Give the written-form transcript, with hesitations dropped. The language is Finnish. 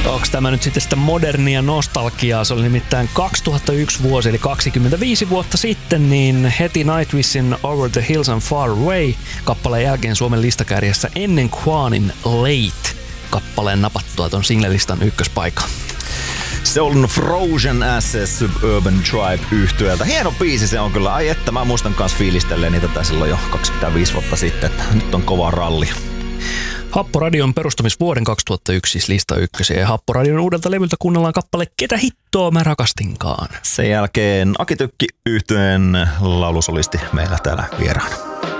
Onks tämä nyt sitten sitä modernia nostalgiaa? Se oli nimittäin 2001 vuosi, eli 25 vuotta sitten, niin heti Nightwishin Over the Hills and Far Away kappaleen jälkeen Suomen listakärjessä ennen Quanin Late kappaleen napattua ton singlelistan ykköspaikan. Se on Frozen SS Suburban Tribe -yhtyeeltä. Hieno biisi se on kyllä. Ai että, mä muistan kans fiilistelleen tätä silloin jo 25 vuotta sitten. Nyt on kova ralli. Happoradion perustamisvuoden 2001 siis lista ykkösiä. Ja Happoradion uudelta levyltä kuunnellaan kappale Ketä hittoa mä rakastinkaan. Sen jälkeen Aki Tykki -yhtyeen laulusolisti meillä täällä vieraana.